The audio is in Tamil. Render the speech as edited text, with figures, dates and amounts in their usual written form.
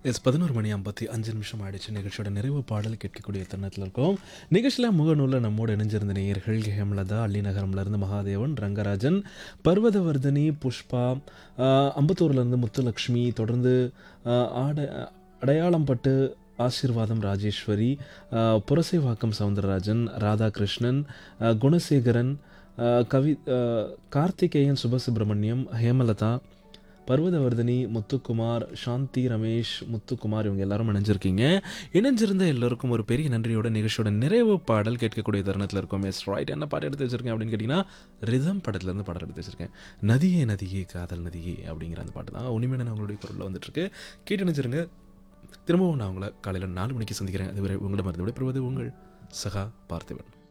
எஸ் 11:55 ஆயிடுச்சு. நிகழ்ச்சியோட நிறைவு பாடல் கேட்கக்கூடிய தருணத்தில் இருக்கோம். நிகழ்ச்சியில் முகநூலில் நம்மோடு இணைஞ்சிருந்த நேயர்கள் ஹேமலதா, அள்ளிநகரம்லேருந்து மகாதேவன், ரங்கராஜன், பர்வதவர்தினி, புஷ்பா, அம்பத்தூர்லேருந்து முத்துலக்ஷ்மி, தொடர்ந்து ஆட அடையாளம்பட்டு ஆசீர்வாதம் ராஜேஸ்வரி, புரசைவாக்கம் சவுந்தரராஜன், ராதாகிருஷ்ணன், குணசேகரன், கவி கார்த்திகேயன், சுபசுப்ரமணியம், ஹேமலதா, பர்வதவர்தினி, முத்துக்குமார், சாந்தி ரமேஷ், முத்துக்குமார் இவங்க எல்லாரும் இணைஞ்சிருக்கீங்க. இணைஞ்சிருந்த எல்லோருக்கும் ஒரு பெரிய நன்றியோட நிகழ்ச்சியோட நிறைவு பாடல் கேட்கக்கூடிய தருணத்தில் இருக்கும். S right. என்ன பாட்டு எடுத்து வச்சிருக்கேன் அப்படின்னு கேட்டிங்கன்னா, ரிதம் படத்துலேருந்து பாடல் எடுத்து வச்சிருக்கேன். நதியே நதியே காதல் நதியே அப்படிங்கிற அந்த பாட்டு தான் உனிமையான அவங்களுடைய குரலில் வந்துட்டுருக்கு. கேட்டு நினைச்சிருங்க. திரும்பவும் நான் உங்களை காலையில் 4 மணிக்கு சந்திக்கிறேன். அதுவரை உங்களிடமிருந்து விடைபெறுவது உங்கள் சகா பார்த்திபன்.